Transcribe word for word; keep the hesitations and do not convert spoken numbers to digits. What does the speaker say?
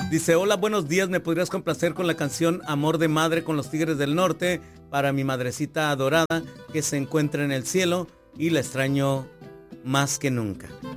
Dice, hola, buenos días, ¿me podrías complacer con la canción Amor de Madre con los Tigres del Norte para mi madrecita adorada que se encuentra en el cielo y la extraño más que nunca?